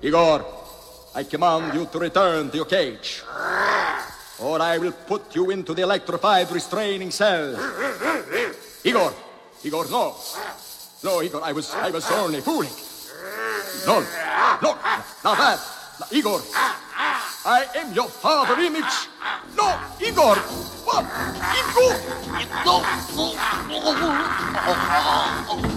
Igor, I command you to return to your cage, or I will put you into the electrified restraining cell. Igor! Igor, no! No, Igor, I was only fooling. No, not that. Igor, I am your father image. No, Igor! What? Igor!